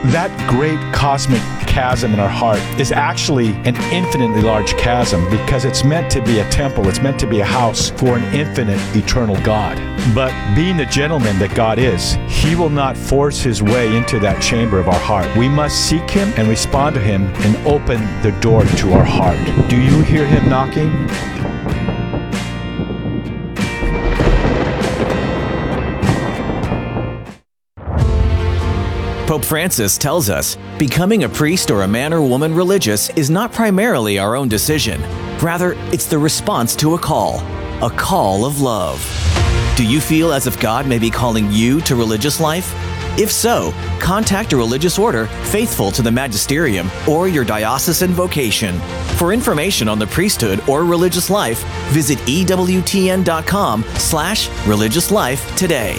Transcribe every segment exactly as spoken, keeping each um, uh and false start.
That great cosmic chasm in our heart is actually an infinitely large chasm because it's meant to be a temple. It's meant to be a house for an infinite, eternal God. But being the gentleman that God is, He will not force His way into that chamber of our heart. We must seek Him and respond to Him and open the door to our heart. Do you hear Him knocking? Pope Francis tells us, becoming a priest or a man or woman religious is not primarily our own decision. Rather, it's the response to a call, a call of love. Do you feel as if God may be calling you to religious life? If so, contact a religious order faithful to the magisterium or your diocesan vocation. For information on the priesthood or religious life, visit E W T N dot com slash religious life today.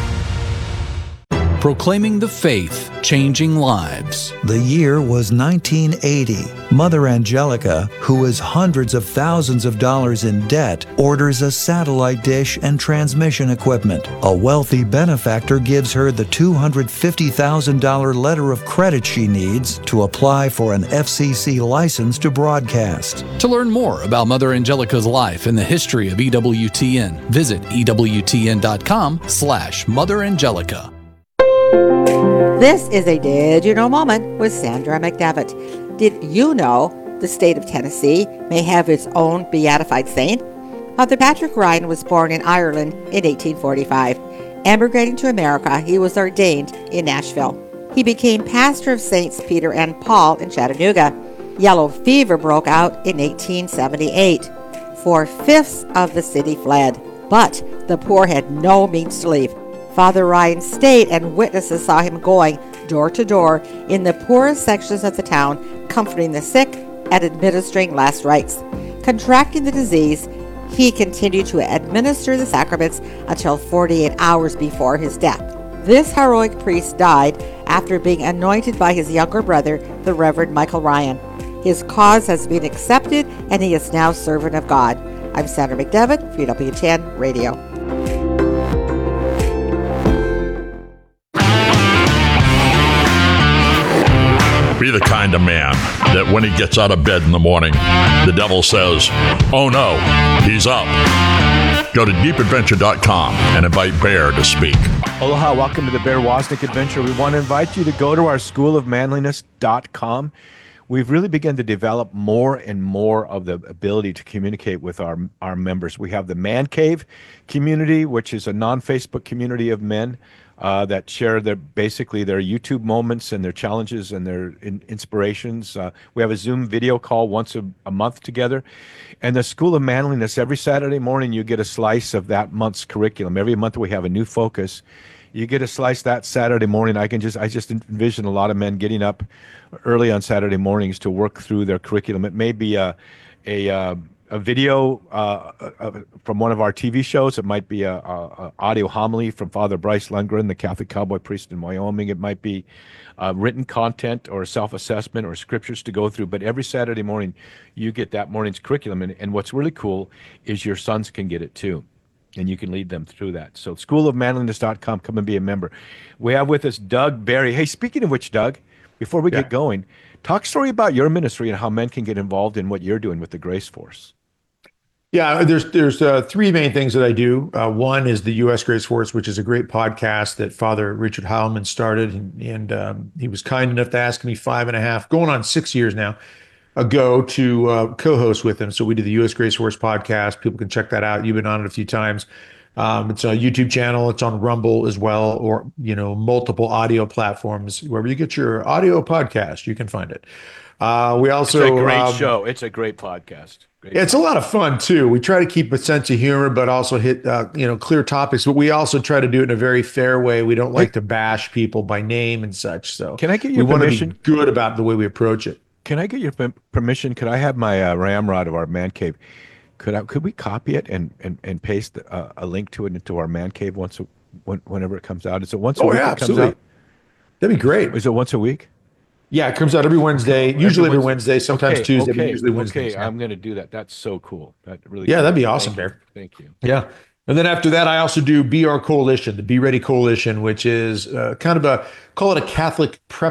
Proclaiming the faith, changing lives. The year was nineteen eighty. Mother Angelica, who is hundreds of thousands of dollars in debt, orders a satellite dish and transmission equipment. A wealthy benefactor gives her the two hundred fifty thousand dollars letter of credit she needs to apply for an F C C license to broadcast. To learn more about Mother Angelica's life and the history of E W T N, visit E W T N dot com slash Mother Angelica. This is a Did You Know moment with Sandra McDevitt. Did you know the state of Tennessee may have its own beatified saint? Father Patrick Ryan was born in Ireland in eighteen forty-five. Emigrating to America, he was ordained in Nashville. He became pastor of Saints Peter and Paul in Chattanooga. Yellow fever broke out in eighteen seventy-eight. Four-fifths of the city fled, but the poor had no means to leave. Father Ryan stayed, and witnesses saw him going door to door in the poorest sections of the town, comforting the sick and administering last rites. Contracting the disease, he continued to administer the sacraments until forty-eight hours before his death. This heroic priest died after being anointed by his younger brother, the Reverend Michael Ryan. His cause has been accepted, and he is now servant of God. I'm Sandra McDevitt for E W T N Radio. Be the kind of man that when he gets out of bed in the morning, the devil says, oh no, he's up. Go to deep adventure dot com and invite Bear to speak. Aloha, welcome to the Bear Wozniak Adventure. We want to invite you to go to our school of manliness dot com. We've really begun to develop more and more of the ability to communicate with our, our members. We have the Man Cave community, which is a non-Facebook community of men Uh, that share their basically their YouTube moments and their challenges and their in, inspirations. Uh, we have a Zoom video call once a, a month together. And the School of Manliness, every Saturday morning you get a slice of that month's curriculum. Every month we have a new focus. You get a slice that Saturday morning. I can just I just envision a lot of men getting up early on Saturday mornings to work through their curriculum. It may be a a uh, a video uh, uh, from one of our T V shows. It might be a, a, a audio homily from Father Bryce Lundgren, the Catholic cowboy priest in Wyoming. It might be uh, written content or self-assessment or scriptures to go through. But every Saturday morning, you get that morning's curriculum. And, and what's really cool is your sons can get it too. And you can lead them through that. So school of manliness dot com, come and be a member. We have with us Doug Barry. Hey, speaking of which, Doug, before we yeah. get going, talk story about your ministry and how men can get involved in what you're doing with the Grace Force. Yeah, there's there's uh, three main things that I do. Uh, one is the U S Grace Force, which is a great podcast that Father Richard Heilman started, and, and um, he was kind enough to ask me five and a half, going on six years now, ago to uh, co-host with him. So we do the U S Grace Force podcast. People can check that out. You've been on it a few times. Um, it's a YouTube channel. It's on Rumble as well, or you know, multiple audio platforms. Wherever you get your audio podcast, you can find it. Uh, we also it's a great um, show. It's a great podcast. Great yeah, it's a lot of fun too. We try to keep a sense of humor, but also hit uh, you know clear topics. But we also try to do it in a very fair way. We don't like to bash people by name and such. So can I get your we permission? Want to be good about the way we approach it. Can I get your permission? Could I have my uh, ramrod of our man cave? Could I? Could we copy it and and and paste uh, a link to it into our man cave once a, when, whenever it comes out? Is it once a oh, week? Yeah, it comes absolutely. Out? That'd be great. Is it once a week? Yeah, it comes out every Wednesday. Okay. Usually every every Wednesday, sometimes okay. Tuesday, okay. but usually Wednesday. Okay, I'm going to do that. That's so cool. That really. Yeah, cool. that'd be awesome, Thank Bear. you. Thank you. Yeah. And then after that, I also do Be Our Coalition, the Be Ready Coalition, which is uh, kind of a, call it a Catholic prep